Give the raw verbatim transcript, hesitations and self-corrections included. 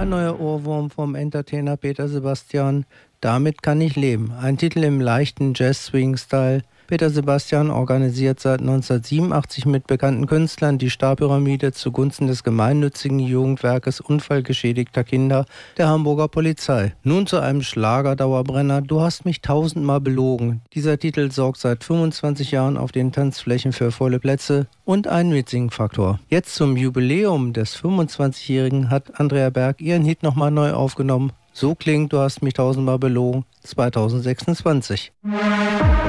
Ein neuer Ohrwurm vom Entertainer Peter Sebastian. Damit kann ich leben. Ein Titel im leichten Jazz-Swing-Style. Peter Sebastian organisiert seit neunzehnhundertsiebenundachtzig mit bekannten Künstlern die Starpyramide zugunsten des gemeinnützigen Jugendwerkes unfallgeschädigter Kinder der Hamburger Polizei. Nun zu einem Schlagerdauerbrenner. Du hast mich tausendmal belogen. Dieser Titel sorgt seit fünfundzwanzig Jahren auf den Tanzflächen für volle Plätze und einen Mitsingfaktor. Jetzt zum Jubiläum des fünfundzwanzigjährigen hat Andrea Berg ihren Hit nochmal neu aufgenommen. So klingt Du hast mich tausendmal belogen zweitausendsechsundzwanzig.